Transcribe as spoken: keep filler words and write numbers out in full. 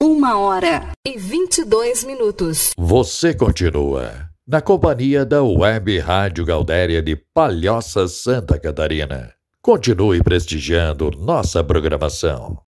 Uma hora e vinte e dois minutos. Você continua na companhia da Web Rádio Gaudéria de Palhoça, Santa Catarina. Continue prestigiando nossa programação.